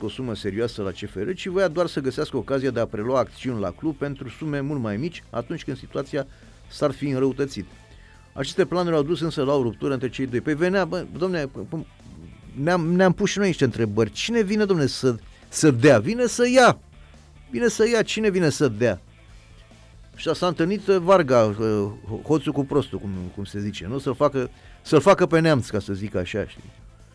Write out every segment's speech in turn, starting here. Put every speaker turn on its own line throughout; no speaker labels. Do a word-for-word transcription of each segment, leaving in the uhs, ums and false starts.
o sumă serioasă la C F R, ci voia doar să găsească ocazia de a prelua acțiuni la club pentru sume mult mai mici atunci când situația s-ar fi înrăutățit. Aceste planuri au dus însă la o ruptură între cei doi. Păi venea, bă, domne, ne-am, ne-am pus și noi niște întrebări. Cine vine, domne, să, să dea? Vine să ia. Vine să ia. Cine vine să dea? Și s-a întâlnit Varga, hoțul cu prostul, cum, cum se zice, nu? Să-l facă, să-l facă pe neamț, ca să zic așa, știi?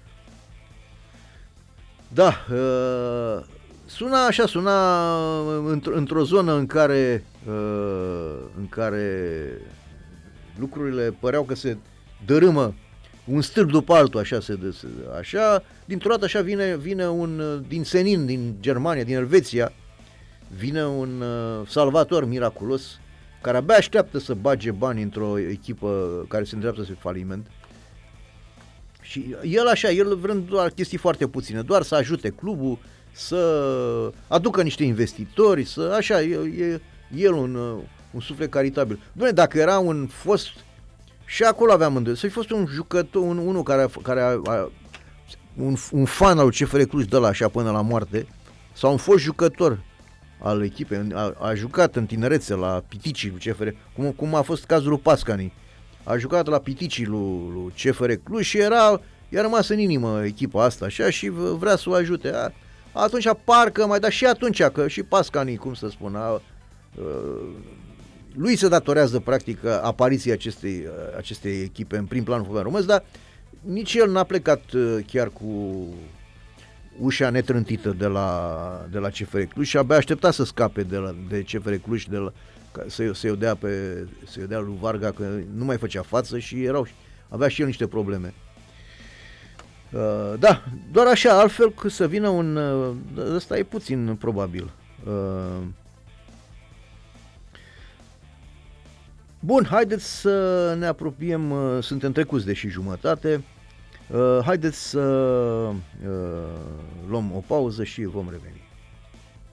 Da, uh, suna așa, suna într- într-o zonă în care, uh, în care lucrurile păreau că se dărâmă un stâlp după altul, așa, se, se, așa, dintr-o dată așa vine, vine un, din senin, din Germania, din Elveția, vine un uh, salvator miraculos care abia așteaptă să bage bani într-o echipă care se îndreaptă spre faliment. Și el așa, el vrând doar chestii foarte puține, doar să ajute clubul, să aducă niște investitori, să așa, e, e el un, un suflet caritabil. Bine, dacă era un fost, și acolo aveam îndoieli, să-i fost un jucător, un, unul care, care a, a, un, un fan al C F R Cluj de la așa până la moarte, sau un fost jucător al echipei, a, a jucat în tinerețe la Piticii lui C F R, cum, cum a fost cazul lui Pascani. A jucat la Piticii lui, lui C F R Cluj și era, i-a rămas în inimă echipa asta așa și vrea să o ajute. A, atunci parcă mai da și atunci, că și Pascani, cum să spun, a, a, lui se datorează practic apariția acestei, acestei echipe în prim planul fotbalului românesc, dar nici el n-a plecat chiar cu ușa netrântită de la, de la C F R Cluj și abia aștepta să scape de, la, de C F R Cluj, de la, să, să-i dea pe, să-i dea lui Varga, că nu mai făcea față și erau, avea și el niște probleme. Uh, da, doar așa, altfel că să vină un, uh, ăsta e puțin probabil. Uh, bun, haideți să ne apropiem, uh, suntem trecuți de și jumătate. Uh, haideți să uh, luăm o pauză și vom reveni.